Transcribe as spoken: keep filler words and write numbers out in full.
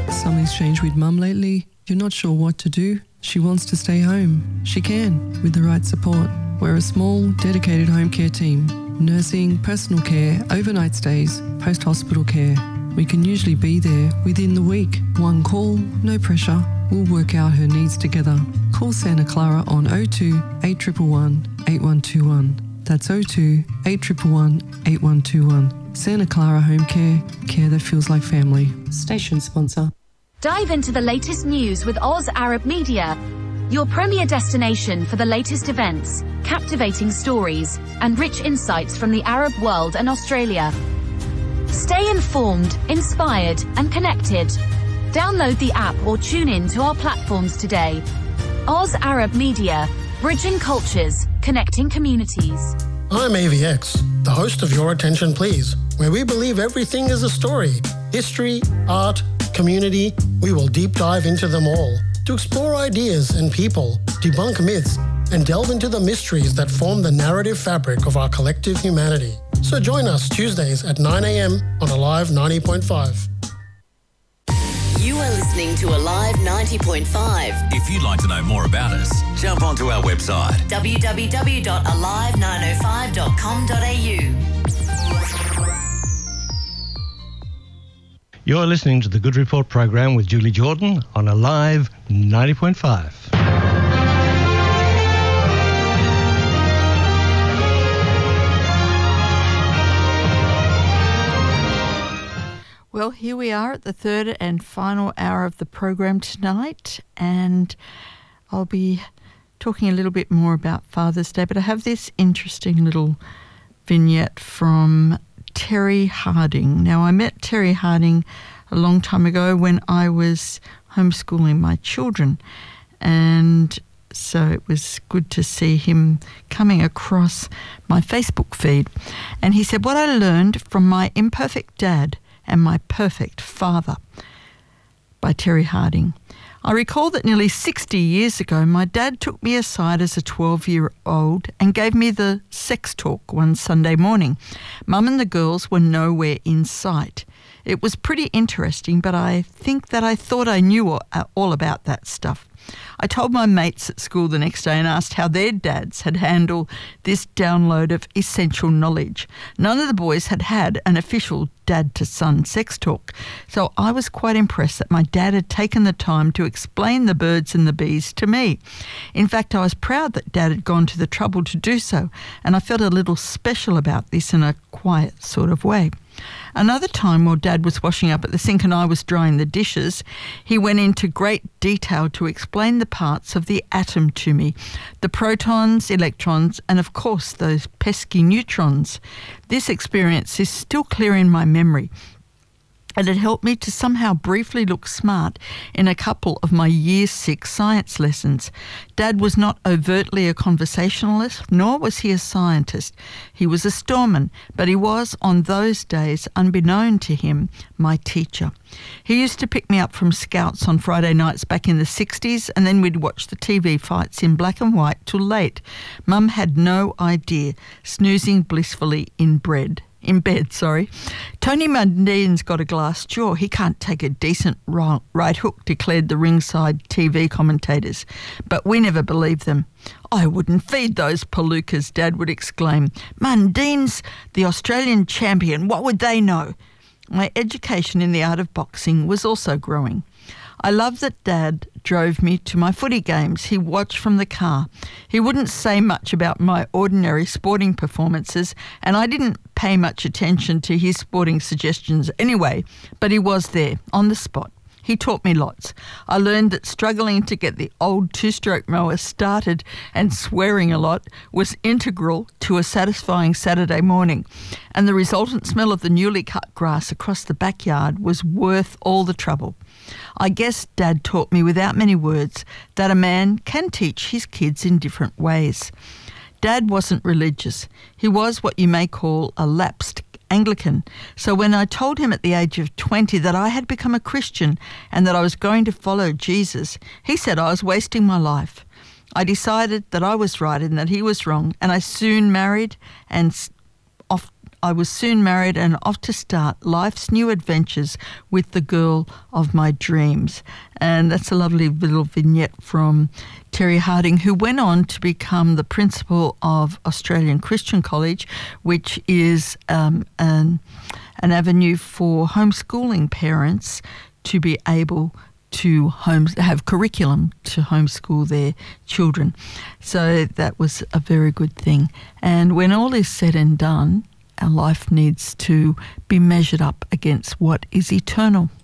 Something's changed with Mum lately. You're not sure what to do? She wants to stay home. She can, with the right support. We're a small, dedicated home care team. Nursing, personal care, overnight stays, post-hospital care. We can usually be there within the week. One call, no pressure. We'll work out her needs together. Call Santa Clara on oh two, eight one one, eight one two one. That's oh two, eight one one, eight one two one. Santa Clara Home Care, care that feels like family. Station sponsor. Dive into the latest news with Oz Arab Media, your premier destination for the latest events, captivating stories, and rich insights from the Arab world and Australia. Stay informed, inspired, and connected. Download the app or tune in to our platforms today. Oz Arab Media, bridging cultures, connecting communities. I'm A V X, the host of Your Attention Please, where we believe everything is a story. History, art, community, we will deep dive into them all to explore ideas and people, debunk myths, and delve into the mysteries that form the narrative fabric of our collective humanity. So join us Tuesdays at nine a m on Alive ninety point five. You are listening to Alive ninety point five. If you'd like to know more about us, jump onto our website w w w dot alive nine oh five dot com dot a u. You're listening to the Good Report program with Julie Jordan on Alive ninety point five. Well, here we are at the third and final hour of the program tonight, and I'll be talking a little bit more about Father's Day, but I have this interesting little vignette from Terry Harding. Now, I met Terry Harding a long time ago when I was homeschooling my children, and so it was good to see him coming across my Facebook feed. And he said, "What I learned from my imperfect dad and my perfect father," by Terry Harding. "I recall that nearly sixty years ago, my dad took me aside as a twelve-year-old and gave me the sex talk one Sunday morning. Mum and the girls were nowhere in sight. It was pretty interesting, but I think that I thought I knew all, all about that stuff. I told my mates at school the next day and asked how their dads had handled this download of essential knowledge. None of the boys had had an official dad-to-son sex talk, so I was quite impressed that my dad had taken the time to explain the birds and the bees to me. In fact, I was proud that Dad had gone to the trouble to do so, and I felt a little special about this in a quiet sort of way. Another time, while Dad was washing up at the sink and I was drying the dishes, he went into great detail to explain the parts of the atom to me, the protons, electrons, and of course those pesky neutrons. This experience is still clear in my memory, and it helped me to somehow briefly look smart in a couple of my year six science lessons. Dad was not overtly a conversationalist, nor was he a scientist. He was a storeman, but he was, on those days, unbeknown to him, my teacher. He used to pick me up from Scouts on Friday nights back in the sixties, and then we'd watch the T V fights in black and white till late. Mum had no idea, snoozing blissfully in bed. In bed, sorry. Tony Mundine's got a glass jaw. He can't take a decent right hook, declared the ringside T V commentators. But we never believed them. I wouldn't feed those palookas, Dad would exclaim. Mundine's the Australian champion. What would they know? My education in the art of boxing was also growing. I loved that Dad drove me to my footy games. He watched from the car. He wouldn't say much about my ordinary sporting performances, and I didn't pay much attention to his sporting suggestions anyway, but he was there, on the spot. He taught me lots. I learned that struggling to get the old two-stroke mower started and swearing a lot was integral to a satisfying Saturday morning, and the resultant smell of the newly cut grass across the backyard was worth all the trouble. I guess Dad taught me without many words that a man can teach his kids in different ways. Dad wasn't religious. He was what you may call a lapsed Anglican. So when I told him at the age of twenty that I had become a Christian and that I was going to follow Jesus, he said I was wasting my life. I decided that I was right and that he was wrong, and I soon married and off I was soon married and off to start life's new adventures with the girl of my dreams. And that's a lovely little vignette from Terry Harding, who went on to become the principal of Australian Christian College, which is um, an, an avenue for homeschooling parents to be able to home, have curriculum to homeschool their children. So that was a very good thing. And when all is said and done, our life needs to be measured up against what is eternal.